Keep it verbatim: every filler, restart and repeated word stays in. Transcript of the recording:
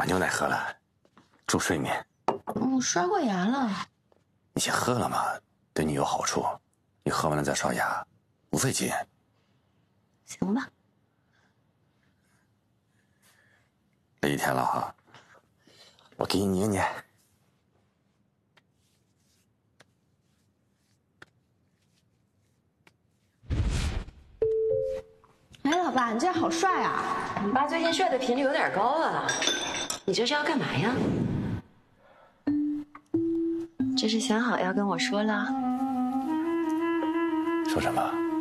把牛奶喝了，助睡眠。 我刷过牙了。 你先喝了嘛，对你有好处。你喝完了再刷牙，不费劲。 行吧。 累一天了哈，我给你捏捏。 哎，老爸，你这好帅啊！ 你爸最近帅的频率有点高啊，你这是要干嘛呀？这是想好要跟我说了？ 说什么？